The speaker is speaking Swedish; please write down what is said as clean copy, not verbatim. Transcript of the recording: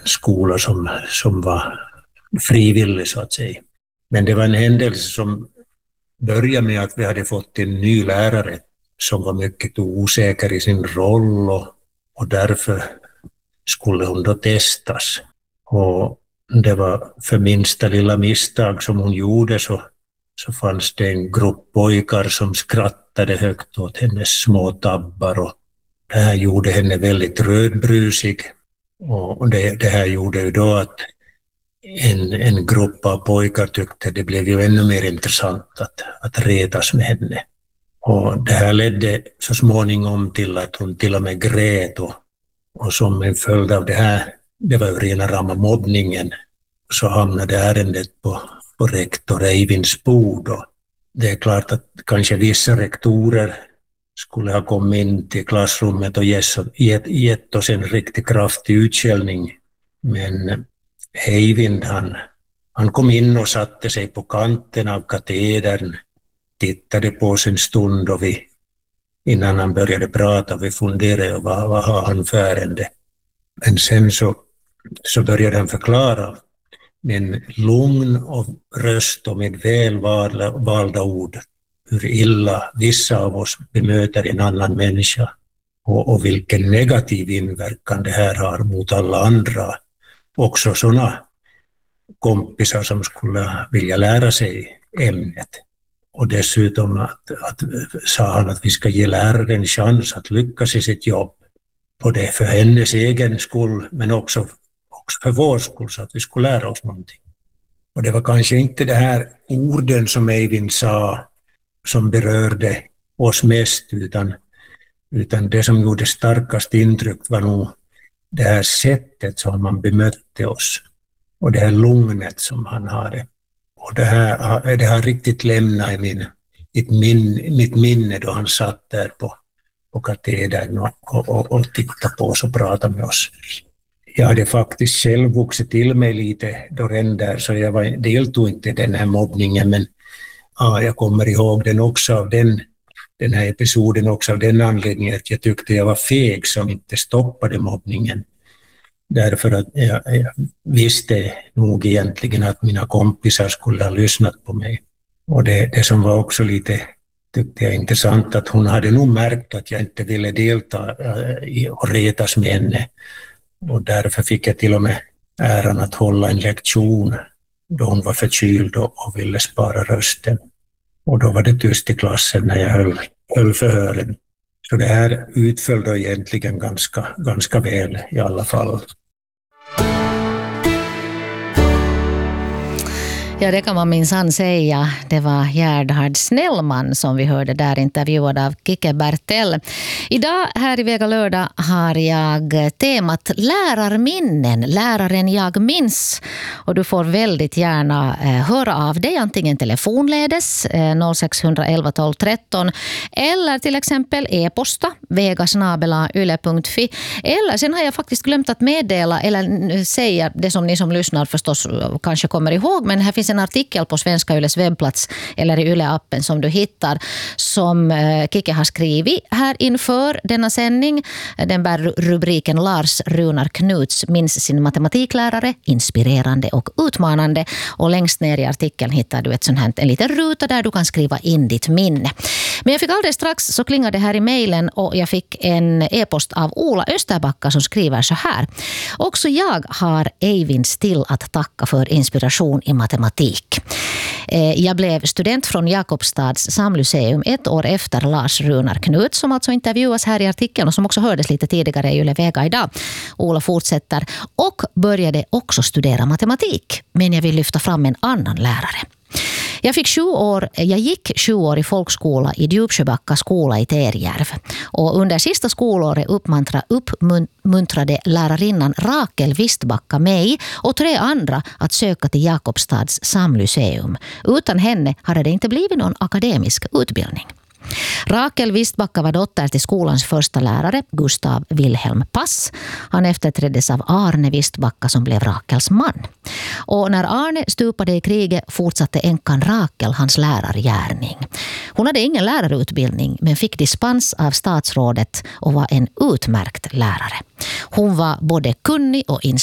skola som var frivillig så att säga. Men det var en händelse som började med att vi hade fått en ny lärare som var mycket osäker i sin roll och därför skulle hon då testas. Och det var för minsta lilla misstag som hon gjorde så fanns det en grupp pojkar som skrattade högt åt hennes små tabbar och det här gjorde henne väldigt rödbrusig. Och det här gjorde ju då att en grupp av pojkar tyckte det blev ju ännu mer intressant att retas med henne. Och det här ledde så småningom till att hon till och med grät och som en följd av det här, det var ju rena rama mobbningen, så hamnade ärendet på rektor Eivinds bord. Och det är klart att kanske vissa rektorer skulle ha kommit in till klassrummet och gett oss en riktigt kraftig utskällning. Men Eivind han kom in och satte sig på kanten av katedern, tittade på oss en stund och innan han började prata vi funderade vad har han för ärende. Men sen så började han förklara med en lugn och röst och med väl valda ord hur illa vissa av oss bemöter en annan människa och vilken negativ inverkan det här har mot alla andra. Också sådana kompisar som skulle vilja lära sig ämnet. Och dessutom att sa han att vi ska ge läraren en chans att lyckas i sitt jobb. Både för hennes egen skull men också för vår skull så att vi skulle lära oss någonting. Och det var kanske inte det här orden som Eivind sa som berörde oss mest utan det som gjorde starkast intryck var nog det här sättet som man bemötte oss och det här lugnet som han hade. Och det har riktigt lämnat i mitt minne då han satt där på katedern och tittade på oss och pratade med oss. Jag hade faktiskt själv vuxit till mig lite då redan där så jag deltog inte i den här mobbningen men jag kommer ihåg den också av den här episoden också av den anledningen att jag tyckte jag var feg som inte stoppade mobbningen. Därför att jag visste nog egentligen att mina kompisar skulle ha lyssnat på mig. Och det som var också lite, tyckte jag intressant, att hon hade nog märkt att jag inte ville delta och retas med henne. Och därför fick jag till och med äran att hålla en lektion då hon var förkyld och ville spara rösten. Och då var det tyst i klassen när jag höll förhören. Så det här utföll då egentligen ganska väl i alla fall. Ja, det kan man minsann säga. Det var Gerhard Snellman som vi hörde där intervjuad av Kike Bertell. Idag här i Vega lördag har jag temat lärarminnen, läraren jag minns. Och du får väldigt gärna höra av dig antingen telefonledes 0611 12 13 eller till exempel e-posta vegasnabela.yle.fi. Eller sen har jag faktiskt glömt att meddela eller säga det som ni som lyssnar förstås kanske kommer ihåg, men här finns en artikel på Svenska Yles webbplats eller i Yle-appen som du hittar som Kike har skrivit här inför denna sändning. Den bär rubriken Lars Runar Knuts minns sin matematiklärare, inspirerande och utmanande. Och längst ner i artikeln hittar du en liten ruta där du kan skriva in ditt minne. Men jag fick alldeles strax så klingade det här i mejlen och jag fick en e-post av Ola Österbacka som skriver så här. Också jag har Eivind Still att tacka för inspiration i matematik. Jag blev student från Jakobstads samlyceum ett år efter Lars Runar Knut som alltså intervjuas här i artikeln och som också hördes lite tidigare i Yle Vega idag. Ola fortsätter och började också studera matematik, men jag vill lyfta fram en annan lärare. Jag gick 7 år i folkskola i Djupsjöbacka skola i Terjärv. Och under sista skolåret uppmuntrade lärarinnan Rakel Wistbacka mig och 3 andra att söka till Jakobstads samlyceum. Utan henne hade det inte blivit någon akademisk utbildning. Rakel Wistbacka var dotter till skolans första lärare, Gustav Wilhelm Pass. Han efterträddes av Arne Wistbacka som blev Rakels man. Och när Arne stupade i kriget fortsatte änkan Rakel hans lärargärning. Hon hade ingen lärarutbildning men fick dispens av statsrådet och var en utmärkt lärare. Hon var både kunnig och